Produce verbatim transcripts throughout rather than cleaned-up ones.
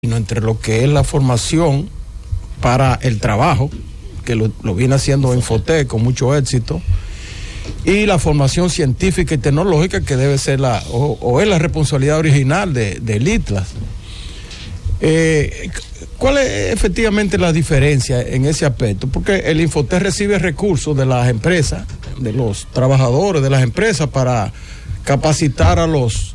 entre lo que es la formación para el trabajo, que lo, lo viene haciendo Infotec con mucho éxito, y la formación científica y tecnológica, que debe ser la, o, o es la responsabilidad original de, del ITLAS. Eh, ¿Cuál es efectivamente la diferencia en ese aspecto? Porque el Infotec recibe recursos de las empresas, de los trabajadores de las empresas, para capacitar a los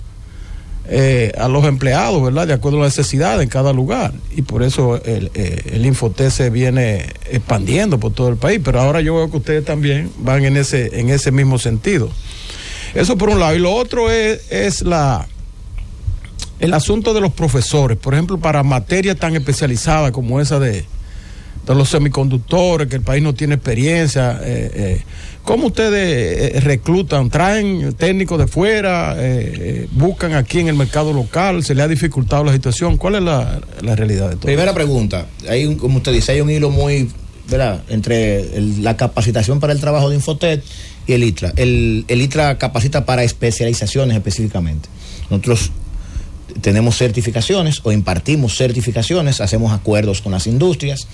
Eh, a los empleados, ¿verdad? De acuerdo a la necesidad en cada lugar, y por eso el, eh, el Infotec se viene expandiendo por todo el país, pero ahora yo veo que ustedes también van en ese en ese mismo sentido. Eso por un lado, y lo otro es, es la el asunto de los profesores, por ejemplo, para materias tan especializadas como esa de, de los semiconductores, que el país no tiene experiencia. eh, eh, ¿Cómo ustedes eh, reclutan? ¿Traen técnicos de fuera? Eh, ¿Buscan aquí en el mercado local? ¿Se le ha dificultado la situación? ¿Cuál es la, la realidad de todo? Primera pregunta. Hay un, como usted dice, hay un hilo muy, ¿verdad?, entre el, la capacitación para el trabajo de Infotec y el ITLA. El, el ITLA capacita para especializaciones específicamente. Nosotros tenemos certificaciones o impartimos certificaciones, hacemos acuerdos con las industrias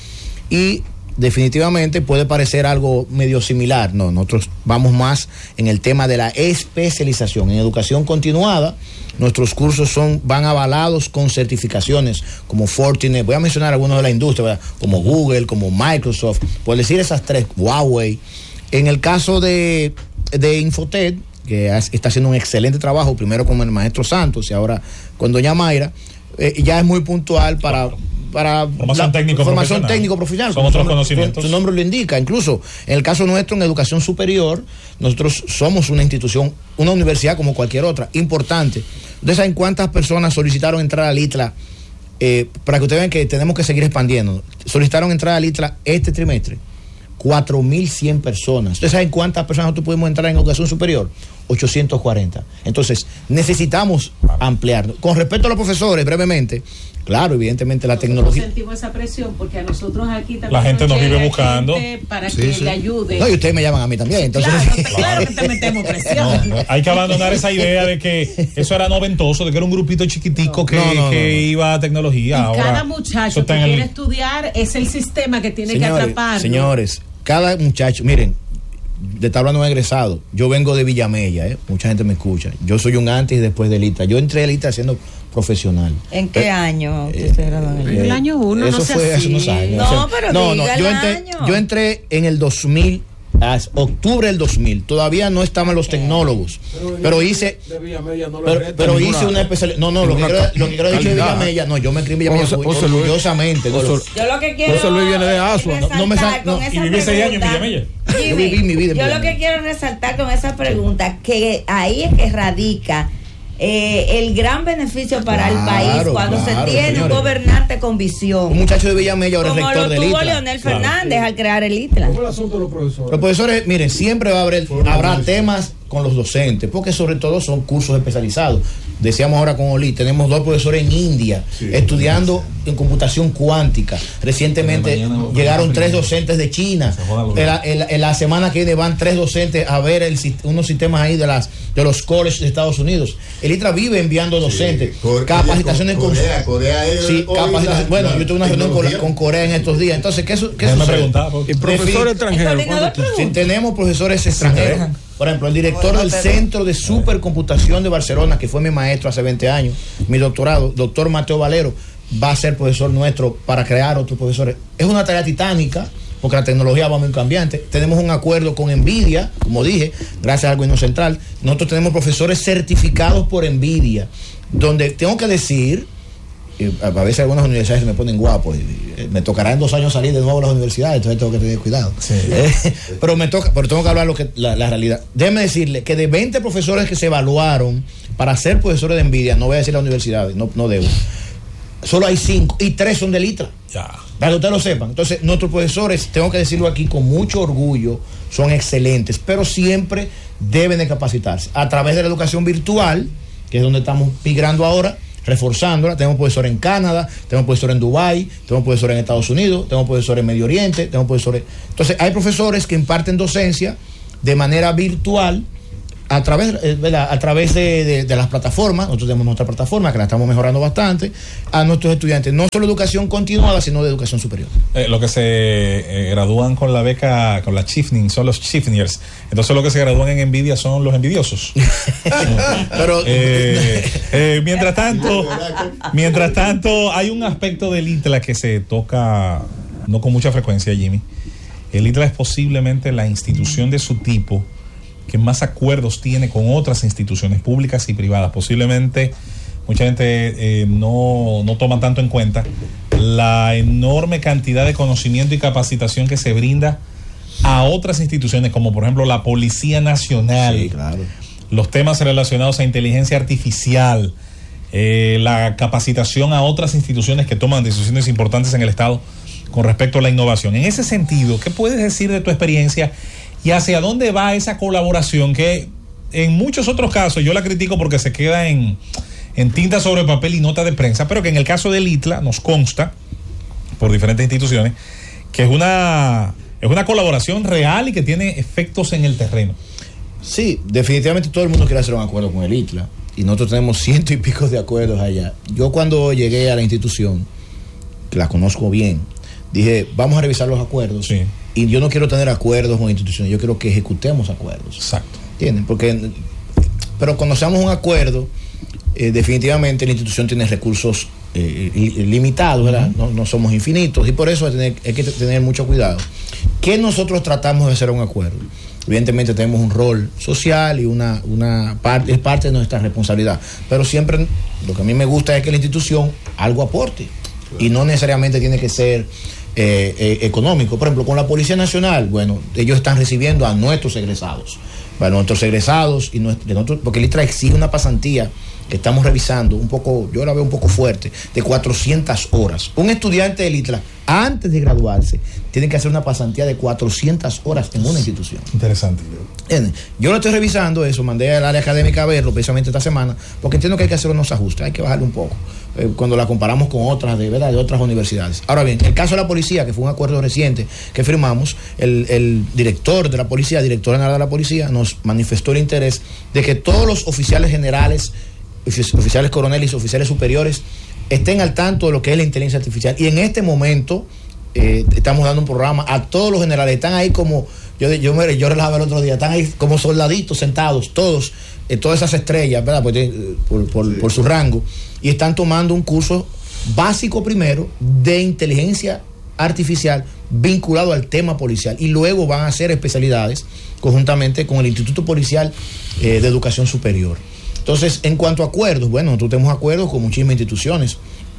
y definitivamente puede parecer algo medio similar. No, nosotros vamos más en el tema de la especialización. En educación continuada, nuestros cursos son van avalados con certificaciones como Fortinet, voy a mencionar algunos de la industria, ¿verdad?, como Google, como Microsoft, por decir esas tres, Huawei. En el caso de, de Infotec, que está haciendo un excelente trabajo, primero con el maestro Santos y ahora con doña Mayra, eh, ya es muy puntual para... para formación la técnico formación profesional. técnico profesional. Son otros conocimientos. Su nombre lo indica. Incluso en el caso nuestro, en educación superior, nosotros somos una institución, una universidad como cualquier otra, importante. ¿Ustedes saben cuántas personas solicitaron entrar al ITLA? Eh, para que ustedes vean que tenemos que seguir expandiendo. Solicitaron entrar al ITLA este trimestre. cuatro mil cien personas. ¿Ustedes saben cuántas personas nosotros podemos entrar en educación superior? ochocientos cuarenta. Entonces, necesitamos ampliar. Con respecto a los profesores, brevemente, claro, evidentemente la nosotros tecnología. Sentimos esa presión porque a nosotros aquí también la gente nos vive buscando para sí, que sí. le ayude. No, y ustedes me llaman a mí también. Entonces, claro, claro, claro que te metemos presión. No, no, hay que abandonar esa idea de que eso era noventoso, de que era un grupito chiquitico no, que, no, no, que no, no. iba a tecnología. Y Ahora, cada muchacho que el... quiere estudiar es el sistema que tiene señores, que atrapar. Señores, cada muchacho, miren, de estar hablando de egresado, yo vengo de Villamella, ¿eh? Mucha gente me escucha. Yo soy un antes y después del ITLA. Yo entré al ITLA siendo profesional. ¿En qué eh, año eh, usted se graduó? En el, el año uno, eso no sé fue hace unos años. No, o sea, pero no, no, diga yo el entré, año. yo entré en el dos mil, a octubre del dos mil. Todavía no estaban los tecnólogos, pero, pero hice de Villamella no pero, pero hice ninguna, una especialidad. No, no, lo que, quiero, lo que quiero decir de Villamella, no, yo me crié en Villamella José, José orgullosamente. José, no, Yo lo que quiero José Luis viene de Asua. resaltar No me sa- con no, esa y viví seis años en pregunta, Villamella. Jimmy, Yo viví mi vida en yo lo Villamella. que quiero resaltar con esa pregunta, que ahí es que radica eh, el gran beneficio para Claro, el país cuando claro, se tiene señores. un gobernante con visión. Un muchacho de Villamella ahora es Como rector lo del tuvo ITLA. Leonel Claro. Fernández al crear el ITLA. ¿Cómo es el asunto de los profesores? Los profesores, miren, siempre va a haber, habrá temas con los docentes, porque sobre todo son cursos especializados. Decíamos ahora con Oli, tenemos dos profesores en India sí, estudiando sí. en computación cuántica. Recientemente mañana, llegaron mañana, tres docentes de China. En la, en, la, en la semana que viene van tres docentes a ver el, unos sistemas ahí de las de los colleges de Estados Unidos. El ITLA vive enviando docentes. Sí, Corea, capacitaciones con Corea. Corea es sí, capacitación. Bueno, yo tuve una reunión con, con Corea en estos días. Entonces, ¿qué, qué sucede? ¿Y profesores extranjeros? Si tenemos profesores extranjeros. Por ejemplo, el director del Centro de Supercomputación de Barcelona, que fue mi maestro hace veinte años, mi doctorado, doctor Mateo Valero, va a ser profesor nuestro para crear otros profesores. Es una tarea titánica, porque la tecnología va muy cambiante. Tenemos un acuerdo con NVIDIA, como dije, gracias al gobierno central. Nosotros tenemos profesores certificados por NVIDIA, donde tengo que decir, a veces algunas universidades me ponen guapo, y me tocará en dos años salir de nuevo a las universidades, entonces tengo que tener cuidado. Sí. Eh, pero me toca, pero tengo que hablar lo que la, la realidad. Déjeme decirle que de veinte profesores que se evaluaron para ser profesores de NVIDIA, no voy a decir las universidades, no, no debo, solo hay cinco y tres son del ITLA. Ya. Para que ustedes lo sepan. Entonces, nuestros profesores, tengo que decirlo aquí con mucho orgullo, son excelentes, pero siempre deben de capacitarse a través de la educación virtual, que es donde estamos migrando ahora, reforzándola. Tenemos profesores en Canadá, tenemos profesores en Dubái, tenemos profesores en Estados Unidos, tenemos profesores en Medio Oriente, tenemos profesores. Entonces, hay profesores que imparten docencia de manera virtual a través, eh, ¿verdad? A través de, de, de las plataformas. Nosotros tenemos nuestra plataforma que la estamos mejorando bastante a nuestros estudiantes, no solo educación continuada, sino de educación superior. Eh, lo que se eh, gradúan con la beca, con la Chifning, son los Chifniers. Entonces lo que se gradúan en Nvidia son los envidiosos. Pero eh, eh, mientras tanto, mientras tanto, hay un aspecto del ITLA que se toca no con mucha frecuencia, Jimmy. El ITLA es posiblemente la institución de su tipo que más acuerdos tiene con otras instituciones públicas y privadas. Posiblemente mucha gente eh, no, no toma tanto en cuenta la enorme cantidad de conocimiento y capacitación que se brinda a otras instituciones, como por ejemplo la Policía Nacional, sí, claro. Los temas relacionados a inteligencia artificial, eh, la capacitación a otras instituciones que toman decisiones importantes en el Estado con respecto a la innovación. En ese sentido, ¿qué puedes decir de tu experiencia y hacia dónde va esa colaboración que en muchos otros casos yo la critico porque se queda en, en tinta sobre papel y nota de prensa, pero que en el caso del ITLA nos consta por diferentes instituciones que es una, es una colaboración real y que tiene efectos en el terreno? Sí, definitivamente todo el mundo quiere hacer un acuerdo con el ITLA y nosotros tenemos ciento y pico de acuerdos allá. Yo cuando llegué a la institución, que la conozco bien, dije, vamos a revisar los acuerdos. Sí. Y yo no quiero tener acuerdos con instituciones, yo quiero que ejecutemos acuerdos. Exacto. ¿Entienden? Porque, pero cuando hacemos un acuerdo, eh, definitivamente la institución tiene recursos eh, limitados, ¿verdad? Uh-huh. No, no somos infinitos y por eso hay, tener, hay que tener mucho cuidado. ¿Qué nosotros tratamos de hacer un acuerdo? Evidentemente tenemos un rol social y una, una parte, es parte de nuestra responsabilidad, pero siempre lo que a mí me gusta es que la institución algo aporte y no necesariamente tiene que ser Eh, eh, económico. Por ejemplo, con la Policía Nacional, bueno, ellos están recibiendo a nuestros egresados, para nuestros egresados y nuestro, nosotros, porque el ITLA exige una pasantía que estamos revisando un poco, yo la veo un poco fuerte, de cuatrocientas horas. Un estudiante del ITLA, antes de graduarse, tiene que hacer una pasantía de cuatrocientas horas en una institución. Interesante. Yo lo estoy revisando eso, mandé al área académica a verlo precisamente esta semana, porque entiendo que hay que hacer unos ajustes, hay que bajarle un poco, eh, cuando la comparamos con otras, de verdad, de otras universidades. Ahora bien, el caso de la policía, que fue un acuerdo reciente que firmamos, el, el director de la policía, director general de la policía, nos manifestó el interés de que todos los oficiales generales, oficiales coroneles y oficiales superiores estén al tanto de lo que es la inteligencia artificial. Y en este momento eh, estamos dando un programa a todos los generales, están ahí como yo yo me yo relajaba el otro día, están ahí como soldaditos sentados todos, eh, todas esas estrellas, ¿verdad? Pues, eh, por, por, sí. por su rango, y están tomando un curso básico primero de inteligencia artificial vinculado al tema policial y luego van a hacer especialidades conjuntamente con el Instituto Policial eh, de Educación Superior. Entonces, en cuanto a acuerdos, bueno, nosotros tenemos acuerdos con muchísimas instituciones,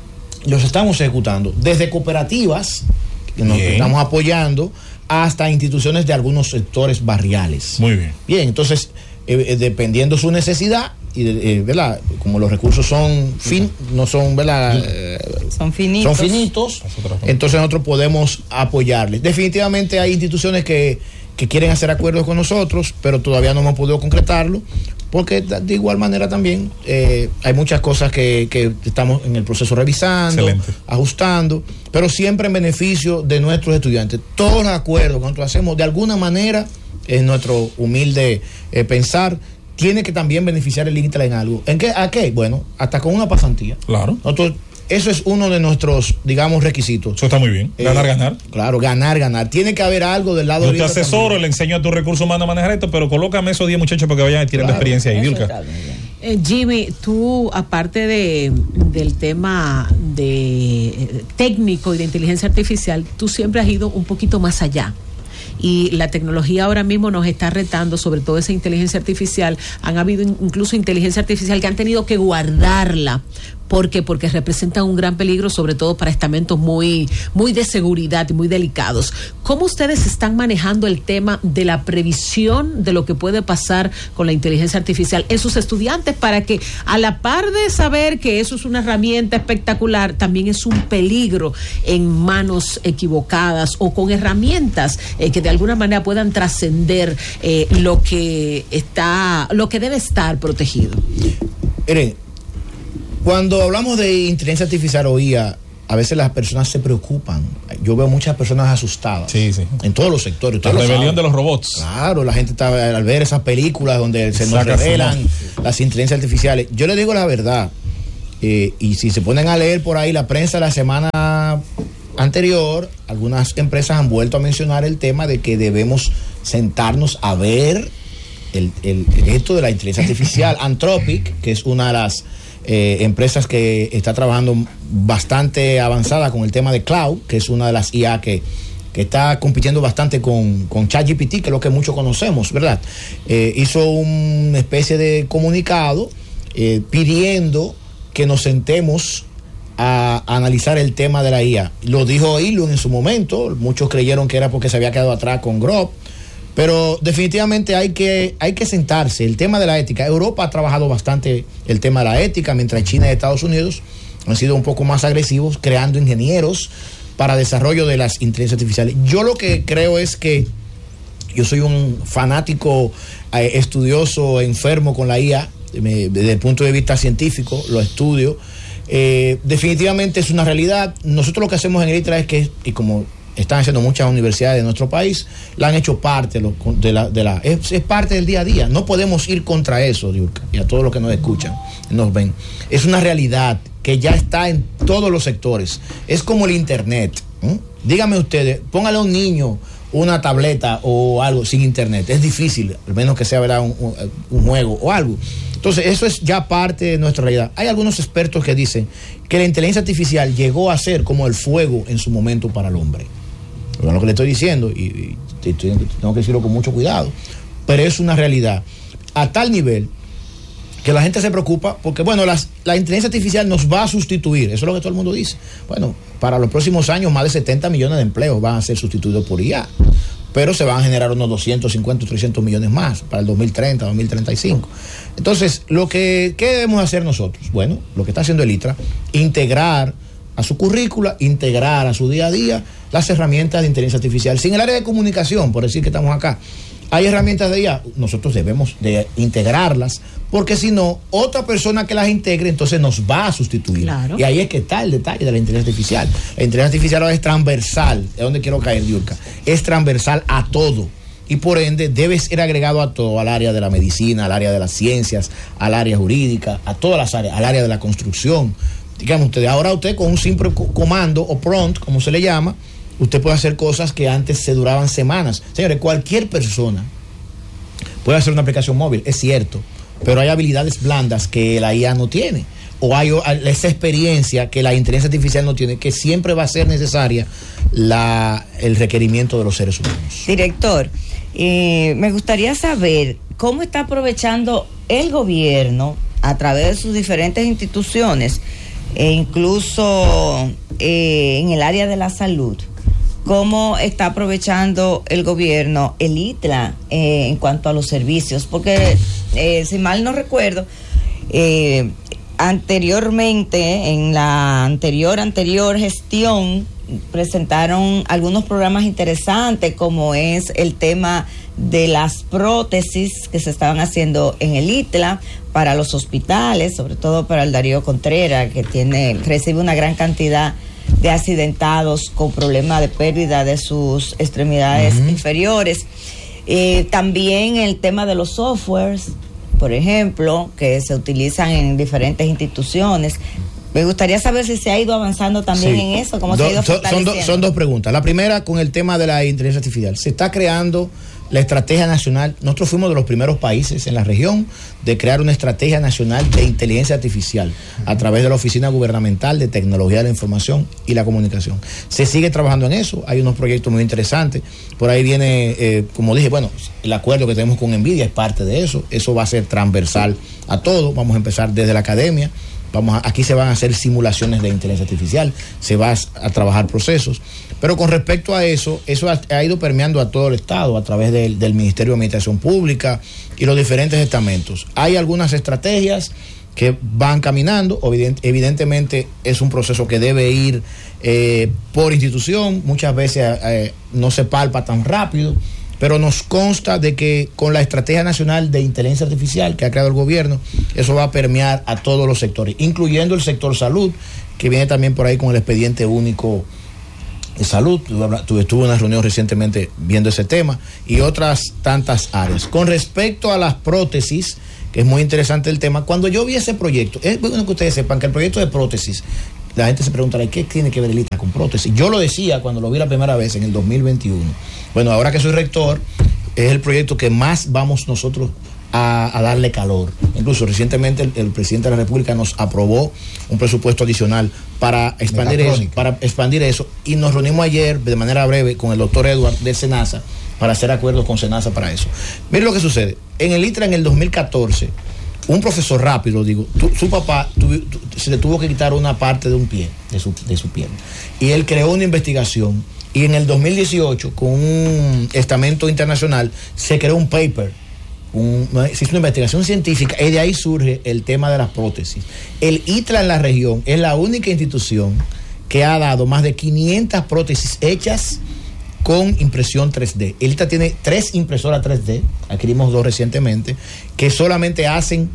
los estamos ejecutando, desde cooperativas, que nos bien. estamos apoyando, hasta instituciones de algunos sectores barriales. Muy bien. Bien, entonces, eh, eh, dependiendo su necesidad, y eh, ¿verdad? Como los recursos son fin, no son, ¿verdad? Eh, son finitos. Son finitos, entonces nosotros podemos apoyarles. Definitivamente hay instituciones que, que quieren hacer acuerdos con nosotros, pero todavía no hemos podido concretarlo, porque de igual manera también eh, hay muchas cosas que, que estamos en el proceso revisando, Excelente. ajustando, pero siempre en beneficio de nuestros estudiantes. Todos los acuerdos que nosotros hacemos, de alguna manera, en nuestro humilde eh, pensar, tiene que también beneficiar el ITLA en algo. ¿En qué? ¿A qué? Bueno, hasta con una pasantía. Claro. Nosotros, eso es uno de nuestros, digamos, requisitos. Eso está muy bien. Ganar, eh, ganar. Claro, ganar, ganar. Tiene que haber algo del lado de Yo te asesoro, también. Le enseño a tu recurso humano a manejar esto, pero colócame esos diez muchachos para que vayan adquiriendo claro, experiencia ahí, Vilca. Eh, Jimmy, tú, aparte de, del tema de eh, técnico y de inteligencia artificial, tú siempre has ido un poquito más allá. Y la tecnología ahora mismo nos está retando, sobre todo esa inteligencia artificial. Han habido incluso inteligencia artificial que han tenido que guardarla. ¿Por qué? Porque representan un gran peligro, sobre todo para estamentos muy, muy de seguridad y muy delicados. ¿Cómo ustedes están manejando el tema de la previsión de lo que puede pasar con la inteligencia artificial en sus estudiantes, para que, a la par de saber que eso es una herramienta espectacular, también es un peligro en manos equivocadas o con herramientas eh, que de alguna manera puedan trascender eh, lo que está, lo que debe estar protegido? Miren, cuando hablamos de inteligencia artificial, oía a veces las personas se preocupan. Yo veo muchas personas asustadas. Sí, sí. En todos los sectores. La rebelión de los robots. Claro, la gente está al ver esas películas donde se nos revelan las inteligencias artificiales. Yo les digo la verdad, eh, y si se ponen a leer por ahí la prensa la semana anterior, algunas empresas han vuelto a mencionar el tema de que debemos sentarnos a ver el, el, esto de la inteligencia artificial. Anthropic, que es una de las eh, empresas que está trabajando bastante avanzada con el tema de cloud, que es una de las I A que, que está compitiendo bastante con, con ChatGPT, que es lo que muchos conocemos, ¿verdad? Eh, hizo una especie de comunicado eh, pidiendo que nos sentemos a, a analizar el tema de la I A. Lo dijo Elon en su momento, muchos creyeron que era porque se había quedado atrás con Grok, pero definitivamente hay que, hay que sentarse. El tema de la ética, Europa ha trabajado bastante el tema de la ética, mientras China y Estados Unidos han sido un poco más agresivos, creando ingenieros para desarrollo de las inteligencias artificiales. Yo lo que creo es que yo soy un fanático eh, estudioso, enfermo con la I A, me, desde el punto de vista científico, lo estudio. Eh, definitivamente es una realidad. Nosotros lo que hacemos en el ITRA es que, y como están haciendo muchas universidades de nuestro país, la han hecho parte de, lo, de la, de la es, es parte del día a día. No podemos ir contra eso, Diurka, y a todos los que nos escuchan, nos ven. Es una realidad que ya está en todos los sectores. Es como el internet. ¿eh? Díganme ustedes, póngale a un niño una tableta o algo sin internet. Es difícil, al menos que sea, ¿verdad?, un, un, un juego o algo. Entonces, eso es ya parte de nuestra realidad. Hay algunos expertos que dicen que la inteligencia artificial llegó a ser como el fuego en su momento para el hombre. Es lo que le estoy diciendo, y, y, y tengo que decirlo con mucho cuidado, pero es una realidad a tal nivel que la gente se preocupa porque, bueno, las, la inteligencia artificial nos va a sustituir. Eso es lo que todo el mundo dice. Bueno, para los próximos años más de setenta millones de empleos van a ser sustituidos por I A, pero se van a generar unos doscientos cincuenta, trescientos millones más para el dos mil treinta, dos mil treinta y cinco. Entonces, lo que, ¿qué debemos hacer nosotros? Bueno, lo que está haciendo el ITRA, integrar a su currícula, integrar a su día a día las herramientas de inteligencia artificial. Sin el área de comunicación, por decir que estamos acá, hay herramientas de I A, nosotros debemos de integrarlas, porque si no, otra persona que las integre, entonces nos va a sustituir. Claro. Y ahí es que está el detalle de la inteligencia artificial. La inteligencia artificial ahora es transversal, es donde quiero caer, Diurka, es transversal a todo. Y por ende debe ser agregado a todo, al área de la medicina, al área de las ciencias, al área jurídica, a todas las áreas, al área de la construcción. Digamos ustedes, ahora usted con un simple comando o prompt, como se le llama, usted puede hacer cosas que antes se duraban semanas. Señores, cualquier persona puede hacer una aplicación móvil, es cierto, pero hay habilidades blandas que la I A no tiene, o hay esa experiencia que la inteligencia artificial no tiene, que siempre va a ser necesaria la, el requerimiento de los seres humanos. Director, eh, me gustaría saber cómo está aprovechando el gobierno a través de sus diferentes instituciones, e incluso eh, en el área de la salud, cómo está aprovechando el gobierno, el ITLA, eh, en cuanto a los servicios, porque eh, si mal no recuerdo, eh, anteriormente, en la anterior, anterior gestión, presentaron algunos programas interesantes, como es el tema de las prótesis que se estaban haciendo en el ITLA para los hospitales, sobre todo para el Darío Contreras, que tiene, recibe una gran cantidad de accidentados con problemas de pérdida de sus extremidades uh-huh. inferiores. Eh, también el tema de los softwares, por ejemplo, que se utilizan en diferentes instituciones. Me gustaría saber si se ha ido avanzando también sí. en eso, cómo do, se ha ido fortaleciendo. Son, do, son dos preguntas. La primera, con el tema de la inteligencia artificial. Se está creando la estrategia nacional. Nosotros fuimos de los primeros países en la región de crear una estrategia nacional de inteligencia artificial a través de la Oficina Gubernamental de Tecnología de la Información y la Comunicación. Se sigue trabajando en eso. Hay unos proyectos muy interesantes. Por ahí viene, eh, como dije, bueno, el acuerdo que tenemos con NVIDIA es parte de eso. Eso va a ser transversal a todo. Vamos a empezar desde la academia. Vamos a, aquí se van a hacer simulaciones de inteligencia artificial, se va a, a trabajar procesos. Pero con respecto a eso, eso ha, ha ido permeando a todo el Estado a través del, del Ministerio de Administración Pública y los diferentes estamentos. Hay algunas estrategias que van caminando, evidentemente es un proceso que debe ir eh, por institución, muchas veces eh, no se palpa tan rápido, pero nos consta de que con la Estrategia Nacional de Inteligencia Artificial que ha creado el gobierno, eso va a permear a todos los sectores, incluyendo el sector salud, que viene también por ahí con el expediente único de salud. Estuve en una reunión recientemente viendo ese tema y otras tantas áreas. Con respecto a las prótesis, que es muy interesante el tema, cuando yo vi ese proyecto, es bueno que ustedes sepan que el proyecto de prótesis, la gente se preguntará, ¿qué tiene que ver el ITLA con prótesis? Yo lo decía cuando lo vi la primera vez en el dos mil veintiuno. Bueno, ahora que soy rector, es el proyecto que más vamos nosotros a, a darle calor. Incluso recientemente el, el presidente de la República nos aprobó un presupuesto adicional para expandir eso, para expandir eso, y nos reunimos ayer de manera breve con el doctor Edward de SENASA para hacer acuerdos con SENASA para eso. Miren lo que sucede. En el ITLA en el dos mil catorce, un profesor rápido, digo, tu, su papá tu, tu, se le tuvo que quitar una parte de un pie, de su, de su pierna. Y él creó una investigación y en el dos mil dieciocho, con un estamento internacional, se creó un paper, un, se hizo una investigación científica y de ahí surge el tema de las prótesis. El ITLA en la región es la única institución que ha dado más de quinientas prótesis hechas con impresión tres D. El ITLA tiene tres impresoras tres D, adquirimos dos recientemente, que solamente hacen,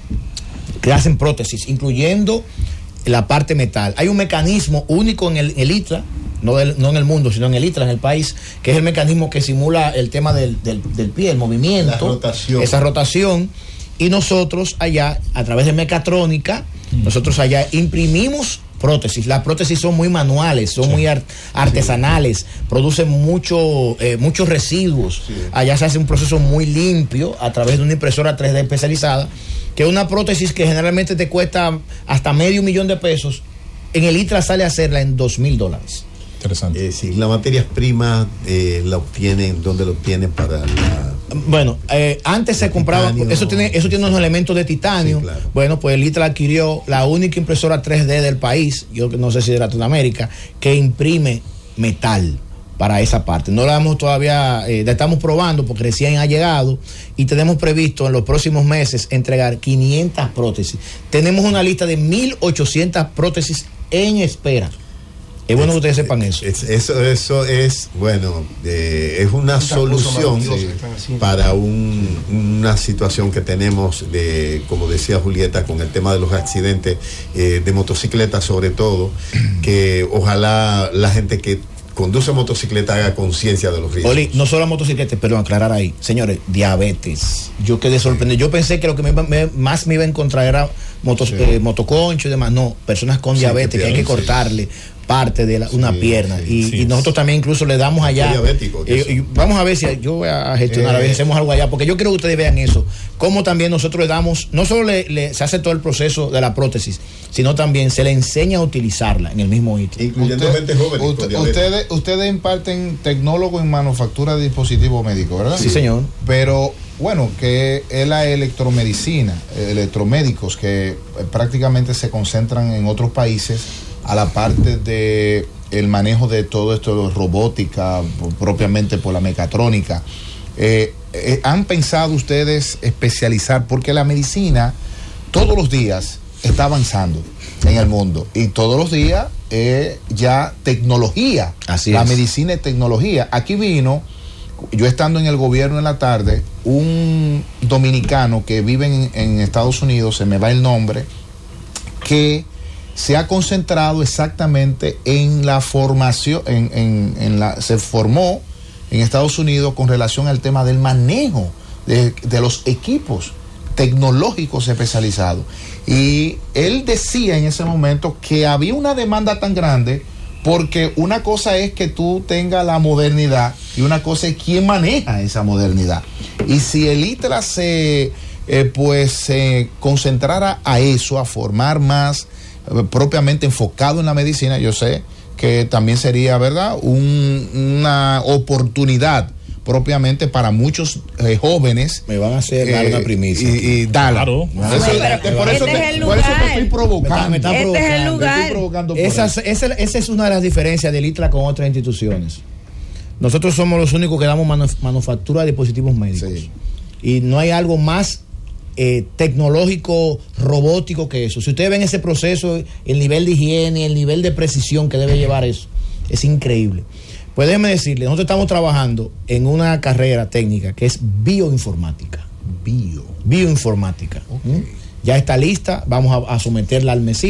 que hacen prótesis, incluyendo la parte metal. Hay un mecanismo único en el, el ITLA, no, del, no en el mundo, sino en el ITLA, en el país, que es el mecanismo que simula el tema del, del, del pie, el movimiento, la rotación. Esa rotación, y nosotros allá, a través de mecatrónica, mm. nosotros allá imprimimos prótesis. Las prótesis son muy manuales, son sí. muy art artesanales, sí. producen mucho, eh, muchos residuos. Sí. Allá se hace un proceso muy limpio a través de una impresora tres D especializada, que una prótesis que generalmente te cuesta hasta medio millón de pesos, en el ITLA sale a hacerla en dos mil dólares. Interesante. Eh, sí, la materia prima eh, la obtienen, ¿dónde la obtienen para la...? Bueno, eh, antes se compraba, eso tiene, eso tiene unos elementos de titanio. Sí, claro. Bueno, pues el ITLA adquirió la única impresora tres D del país, yo no sé si de Latinoamérica, que imprime metal para esa parte. No la hemos todavía, eh, la estamos probando porque recién ha llegado y tenemos previsto en los próximos meses entregar quinientas prótesis. Tenemos una lista de mil ochocientas prótesis en espera. Es bueno es, que ustedes sepan eso. Es, eso, eso es, bueno, eh, es una solución sí, para un, una situación que tenemos, de, como decía Julieta, con el tema de los accidentes eh, de motocicletas sobre todo, que ojalá la gente que conduce motocicleta haga conciencia de los riesgos. Oli, no solo motocicletas, perdón, aclarar ahí. Señores, diabetes. Yo quedé sorprendido. Yo pensé que lo que me, me, más me iba a encontrar era motos, sí. eh, motoconcho y demás. No, personas con sí, diabetes que, que hay que cortarle. Sí. parte de la, una sí, pierna sí, y, sí, y nosotros también incluso le damos allá diabético, eh, y vamos a ver si yo voy a gestionar eh, a ver si hacemos algo allá, porque yo quiero que ustedes vean eso, cómo también nosotros le damos, no solo le, le, se hace todo el proceso de la prótesis, sino también se le enseña a utilizarla en el mismo ITLA, incluyendo Usted, gente joven. Usted, ustedes, ustedes imparten tecnólogo en manufactura de dispositivos médicos, ¿verdad? Sí, señor. Pero bueno, que es la electromedicina, electromédicos que prácticamente se concentran en otros países a la parte de el manejo de todo esto de robótica, propiamente por la mecatrónica. Eh, eh, ¿Han pensado ustedes especializar? Porque la medicina todos los días está avanzando en el mundo y todos los días eh, ya tecnología. Así la es. medicina es tecnología. Aquí vino, yo estando en el gobierno en la tarde, un dominicano que vive en, en Estados Unidos, se me va el nombre, que se ha concentrado exactamente en la formación, en, en, en la, se formó en Estados Unidos con relación al tema del manejo de, de los equipos tecnológicos especializados. Y él decía en ese momento que había una demanda tan grande porque una cosa es que tú tengas la modernidad y una cosa es quién maneja esa modernidad. Y si el ITLA se, eh, pues, se concentrara a eso, a formar más propiamente enfocado en la medicina, yo sé que también sería, ¿verdad?, Un, una oportunidad propiamente para muchos eh, jóvenes. Me van a hacer eh, dar una primicia. Y, y dale. Claro. Eso, este por, eso te, por eso te estoy provocando. Me está, me está este provocando. es el lugar. Estoy provocando esa, esa, esa es una de las diferencias del ITLA con otras instituciones. Nosotros somos los únicos que damos manu manufactura de dispositivos médicos. Sí. Y no hay algo más Eh, tecnológico, robótico que eso. Si ustedes ven ese proceso, el nivel de higiene, el nivel de precisión que debe llevar eso, es increíble. Pues déjenme decirles, nosotros estamos trabajando en una carrera técnica que es bioinformática. Bio. Bioinformática. Okay. ¿Mm? Ya está lista, vamos a, a someterla al MESIT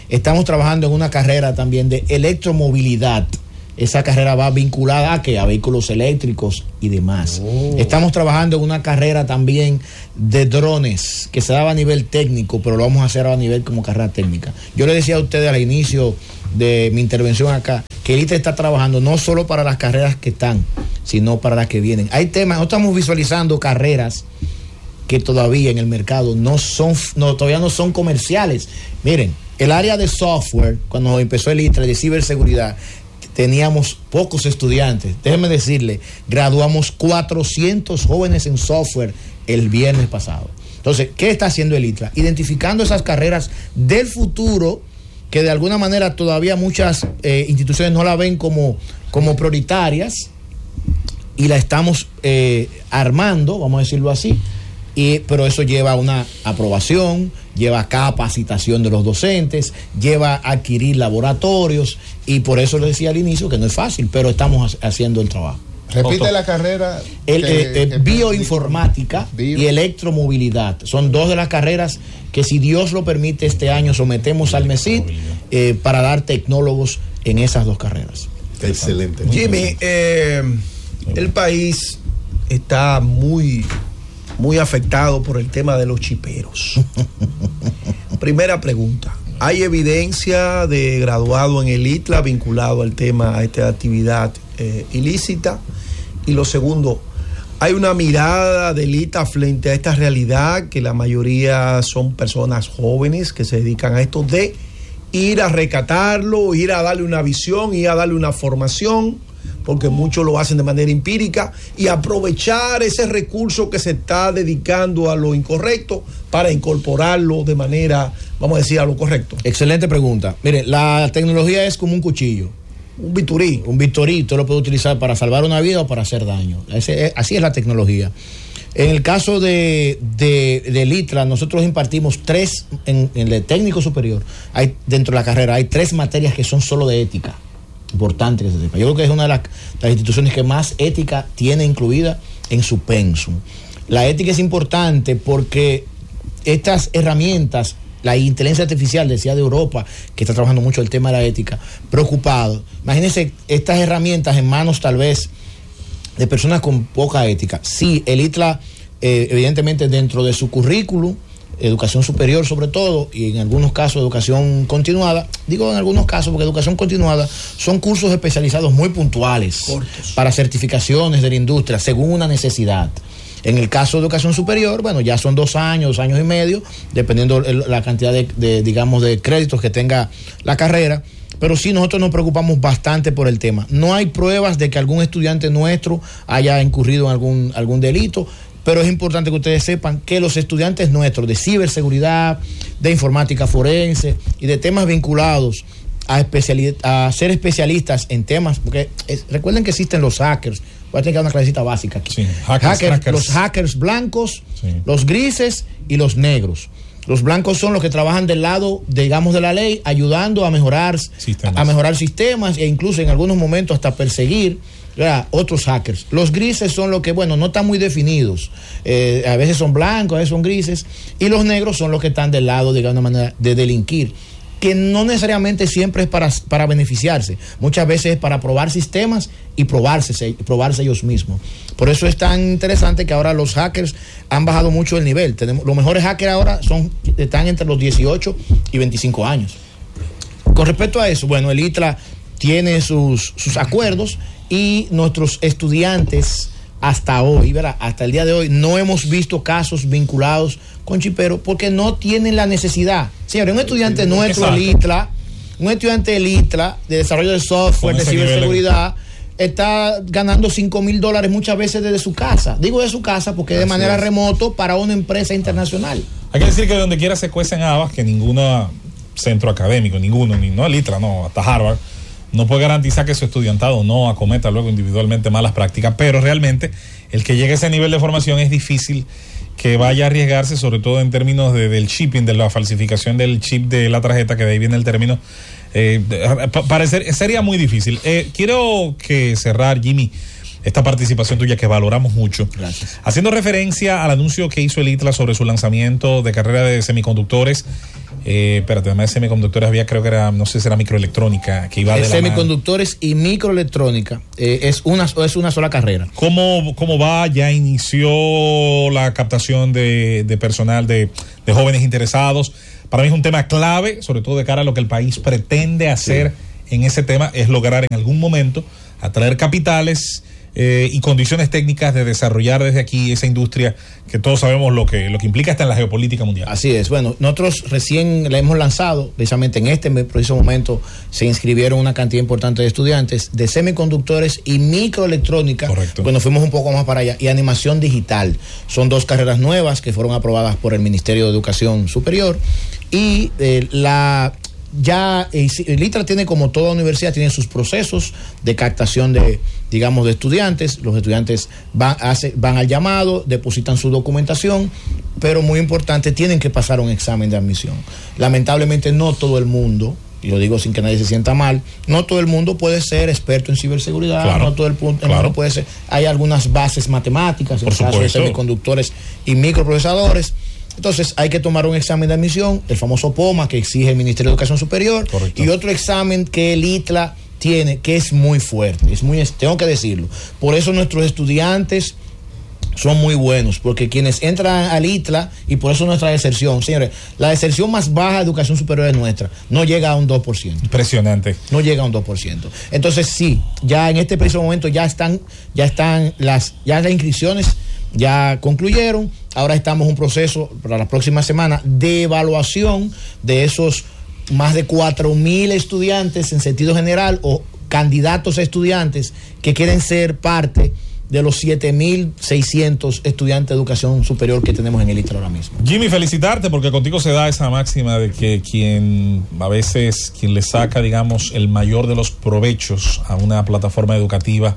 Estamos trabajando en una carrera también de electromovilidad. Esa carrera va vinculada a, ¿qué? A vehículos eléctricos y demás. Oh. Estamos trabajando en una carrera también de drones que se daba a nivel técnico, pero lo vamos a hacer a nivel como carrera técnica. Yo le decía a ustedes al inicio de mi intervención acá que el I T R E está trabajando no solo para las carreras que están, sino para las que vienen. Hay temas, no estamos visualizando carreras que todavía en el mercado no son, no, todavía no son comerciales. Miren, el área de software, cuando empezó el I T R E de ciberseguridad, teníamos pocos estudiantes. Déjenme decirle, graduamos cuatrocientos jóvenes en software el viernes pasado. Entonces, ¿qué está haciendo el I T R A? Identificando esas carreras del futuro que de alguna manera todavía muchas eh, instituciones no la ven como, como prioritarias, y la estamos eh, armando, vamos a decirlo así. Y, pero eso lleva a una aprobación, lleva capacitación de los docentes, lleva a adquirir laboratorios, y por eso les decía al inicio que no es fácil, pero estamos haciendo el trabajo. Repite la carrera. El, que, eh, eh, bioinformática bio. y electromovilidad son dos de las carreras que, si Dios lo permite, este año sometemos al MESID eh, para dar tecnólogos en esas dos carreras. Excelente. Jimmy, eh, el país está muy... muy afectado por el tema de los chiperos. Primera pregunta, ¿hay evidencia de graduado en el I T L A vinculado al tema, a esta actividad eh, ilícita? Y lo segundo, ¿hay una mirada del I T A frente a esta realidad, que la mayoría son personas jóvenes que se dedican a esto, de ir a rescatarlo, ir a darle una visión, ir a darle una formación? Porque muchos lo hacen de manera empírica, y aprovechar ese recurso que se está dedicando a lo incorrecto para incorporarlo de manera, vamos a decir, a lo correcto. Excelente pregunta. Mire, la tecnología es como un cuchillo. Un bisturí. Un bisturí, usted lo puede utilizar para salvar una vida o para hacer daño. Ese, así es la tecnología. En el caso de, de, del I T R A, nosotros impartimos tres, en, en el técnico superior, hay, dentro de la carrera, hay tres materias que son solo de ética. Importante que se sepa. Yo creo que es una de las, las instituciones que más ética tiene incluida en su pensum. La ética es importante porque estas herramientas, la inteligencia artificial, decía de Europa, que está trabajando mucho el tema de la ética, preocupado. Imagínense estas herramientas en manos tal vez de personas con poca ética. Sí, el I T L A, eh, evidentemente dentro de su currículum, educación superior sobre todo, y en algunos casos educación continuada, digo en algunos casos porque educación continuada son cursos especializados muy puntuales, cortos, para certificaciones de la industria según una necesidad. En el caso de educación superior, bueno, ya son dos años, dos años y medio, dependiendo la cantidad de, de digamos, de créditos que tenga la carrera. Pero sí, nosotros nos preocupamos bastante por el tema. No hay pruebas de que algún estudiante nuestro haya incurrido en algún, algún delito, pero es importante que ustedes sepan que los estudiantes nuestros de ciberseguridad, de informática forense y de temas vinculados a, especiali- a ser especialistas en temas, porque es, recuerden que existen los hackers. Voy a tener que dar una clasecita básica aquí. Sí, hackers, hackers, hackers. Los hackers blancos, sí, los grises y los negros. Los blancos son los que trabajan del lado, digamos, de la ley, ayudando a mejorar sistemas, a mejorar sistemas, e incluso en algunos momentos hasta perseguir, ¿verdad?, otros hackers. Los grises son los que, bueno, no están muy definidos. Eh, a veces son blancos, a veces son grises. Y los negros son los que están del lado, de alguna manera, de delinquir, que no necesariamente siempre es para, para beneficiarse. Muchas veces es para probar sistemas y probarse, probarse ellos mismos. Por eso es tan interesante que ahora los hackers han bajado mucho el nivel. Tenemos, los mejores hackers ahora son, están entre los dieciocho y veinticinco años. Con respecto a eso, bueno, el I T L A tiene sus, sus acuerdos, y nuestros estudiantes hasta hoy, ¿verdad?, hasta el día de hoy, no hemos visto casos vinculados con chiperos porque no tienen la necesidad. Señores, un estudiante nuestro del I T L A, un estudiante del I T L A, de desarrollo de software, de ciberseguridad, está ganando cinco mil dólares muchas veces desde su casa. Digo de su casa porque de manera remoto para una empresa internacional. Hay que decir que donde quiera se cuecen habas, que ningún centro académico, ninguno, ni no el I T L A, no, hasta Harvard, no puede garantizar que su estudiantado no acometa luego individualmente malas prácticas, pero realmente el que llegue a ese nivel de formación es difícil que vaya a arriesgarse, sobre todo en términos de, del chipping, de la falsificación del chip de la tarjeta, que de ahí viene el término. Eh, parecer, sería muy difícil. Eh, quiero que cerrar, Jimmy, esta participación tuya que valoramos mucho. Gracias. Haciendo referencia al anuncio que hizo el I T L A sobre su lanzamiento de carrera de semiconductores Eh, espérate, además de semiconductores había, creo que era, no sé si era microelectrónica, que iba de la semiconductores mano. Y microelectrónica eh, es una es una sola carrera. ¿Cómo, cómo va? Ya inició la captación de, de personal, de, de jóvenes interesados. Para mí es un tema clave, sobre todo de cara a lo que el país pretende hacer sí. en ese tema, es lograr en algún momento atraer capitales Eh, y condiciones técnicas de desarrollar desde aquí esa industria que todos sabemos lo que lo que implica hasta en la geopolítica mundial. Así es. Bueno, nosotros recién la hemos lanzado, precisamente en este preciso momento se inscribieron una cantidad importante de estudiantes de semiconductores y microelectrónica. Correcto. Bueno, fuimos un poco más para allá, y animación digital. Son dos carreras nuevas que fueron aprobadas por el Ministerio de Educación Superior y eh, la ya el ITRA tiene, como toda universidad, tiene sus procesos de captación de, digamos, de estudiantes. Los estudiantes van, hace, van al llamado, depositan su documentación, pero muy importante, tienen que pasar un examen de admisión. Lamentablemente no todo el mundo, y lo digo sin que nadie se sienta mal, no todo el mundo puede ser experto en ciberseguridad, claro, no todo el, el claro. mundo puede ser, hay algunas bases matemáticas, en el caso de semiconductores y microprocesadores. Entonces hay que tomar un examen de admisión, el famoso POMA que exige el Ministerio de Educación Superior. Correcto. Y otro examen que el ITLA tiene, que es muy fuerte, es muy, tengo que decirlo. Por eso nuestros estudiantes son muy buenos, porque quienes entran al ITLA, y por eso nuestra deserción, señores, la deserción más baja de educación superior es nuestra, no llega a un dos por ciento. Impresionante. No llega a un dos por ciento. Entonces sí, ya en este preciso momento ya están, ya están las, ya las inscripciones ya concluyeron. Ahora estamos en un proceso para la próxima semana de evaluación de esos más de cuatro mil estudiantes en sentido general o candidatos a estudiantes que quieren ser parte de los siete mil seiscientos estudiantes de educación superior que tenemos en el ITRA ahora mismo. Jimmy, felicitarte porque contigo se da esa máxima de que quien a veces, quien le saca, digamos, el mayor de los provechos a una plataforma educativa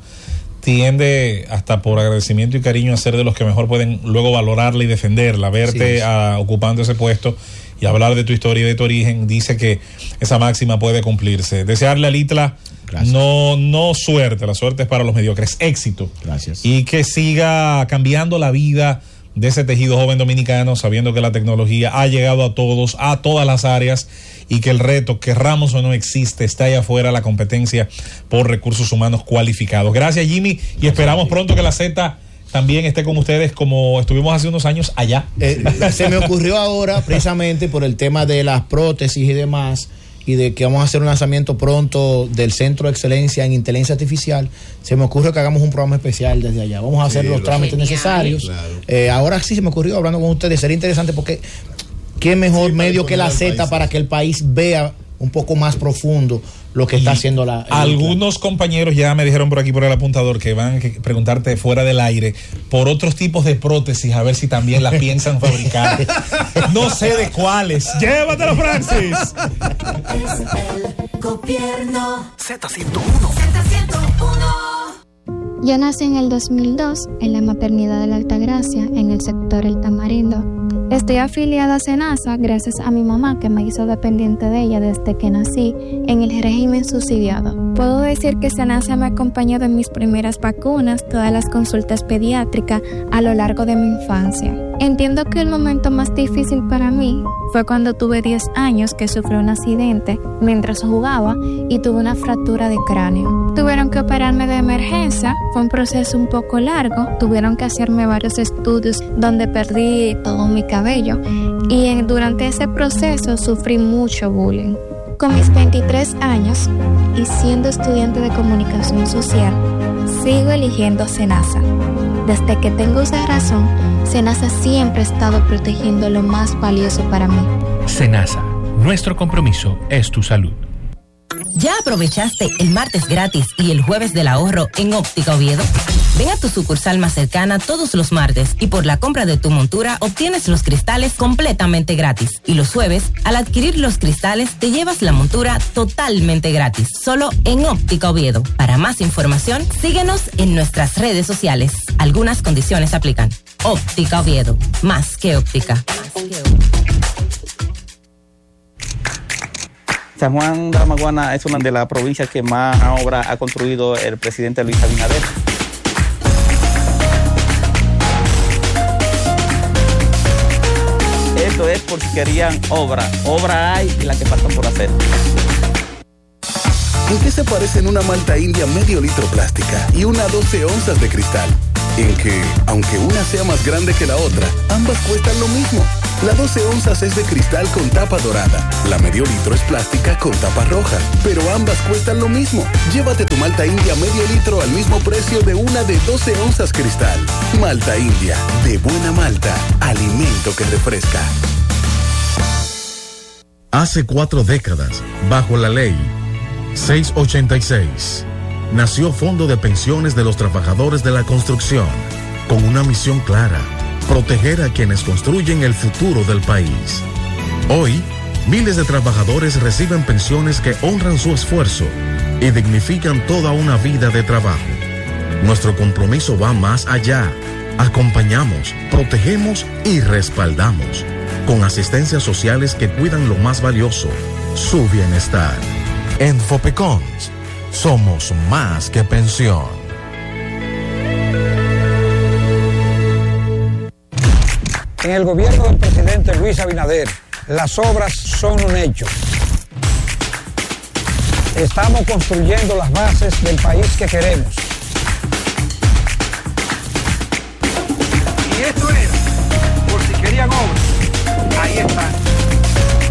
tiende hasta por agradecimiento y cariño a ser de los que mejor pueden luego valorarla y defenderla, verte sí, sí. A, ocupando ese puesto y hablar de tu historia y de tu origen. Dice que esa máxima puede cumplirse. Desearle al ITLA no, no suerte, la suerte es para los mediocres, éxito. Gracias. Y que siga cambiando la vida de ese tejido joven dominicano, sabiendo que la tecnología ha llegado a todos, a todas las áreas, y que el reto, querramos o no existe, está allá afuera, la competencia por recursos humanos cualificados. Gracias, Jimmy, y esperamos pronto que la Z también esté con ustedes como estuvimos hace unos años allá. Eh, se me ocurrió ahora, precisamente por el tema de las prótesis y demás, y de que vamos a hacer un lanzamiento pronto del Centro de Excelencia en Inteligencia Artificial, se me ocurrió que hagamos un programa especial desde allá. Vamos a hacer sí, los trámites genial. necesarios. Claro. Eh, ahora sí se me ocurrió, hablando con ustedes, sería interesante porque qué mejor sí, medio que la Z para que el país vea un poco más profundo lo que y está haciendo la... Algunos plan. compañeros ya me dijeron por aquí por el apuntador que van a preguntarte fuera del aire por otros tipos de prótesis, a ver si también las piensan fabricar. No sé de cuáles. ¡Llévatelo, Francis! Es el gobierno Z ciento uno. Z ciento uno. Yo nací en el dos mil dos en la maternidad de la Altagracia, en el sector El Tamarindo. Estoy afiliada a SENASA gracias a mi mamá, que me hizo dependiente de ella desde que nací en el régimen subsidiado. Puedo decir que SENASA me ha acompañado en mis primeras vacunas, todas las consultas pediátricas a lo largo de mi infancia. Entiendo que el momento más difícil para mí fue cuando tuve diez años, que sufrí un accidente mientras jugaba y tuve una fractura de cráneo. Tuvieron que operarme de emergencia, fue un proceso un poco largo, tuvieron que hacerme varios estudios donde perdí todo mi cabello y en, durante ese proceso sufrí mucho bullying. Con mis veintitrés años y siendo estudiante de comunicación social, sigo eligiendo SENASA. Desde que tengo esa razón, SENASA siempre ha estado protegiendo lo más valioso para mí. SENASA, nuestro compromiso es tu salud. ¿Ya aprovechaste el martes gratis y el jueves del ahorro en Óptica Oviedo? Ven a tu sucursal más cercana todos los martes y por la compra de tu montura obtienes los cristales completamente gratis. Y los jueves, al adquirir los cristales, te llevas la montura totalmente gratis. Solo en Óptica Oviedo. Para más información, síguenos en nuestras redes sociales. Algunas condiciones aplican. Óptica Oviedo. Más que óptica. Más que óptica. San Juan de la Maguana es una de las provincias que más obra ha construido el presidente Luis Abinader. Esto es es por si querían obra. Obra hay y la que faltan por hacer. ¿En qué se parecen una malta india medio litro plástica y una doce onzas de cristal? En que, aunque una sea más grande que la otra, ambas cuestan lo mismo. La doce onzas es de cristal con tapa dorada, la medio litro es plástica con tapa roja, pero ambas cuestan lo mismo. Llévate tu malta india medio litro al mismo precio de una de doce onzas cristal. Malta india, de buena malta, alimento que refresca. Hace cuatro décadas, bajo la ley seiscientos ochenta y seis, nació Fondo de Pensiones de los Trabajadores de la Construcción, con una misión clara: proteger a quienes construyen el futuro del país. Hoy, miles de trabajadores reciben pensiones que honran su esfuerzo y dignifican toda una vida de trabajo. Nuestro compromiso va más allá. Acompañamos, protegemos y respaldamos, con asistencias sociales que cuidan lo más valioso, su bienestar. En Fopecons, somos más que pensión. En el gobierno del presidente Luis Abinader, las obras son un hecho. Estamos construyendo las bases del país que queremos. Y esto es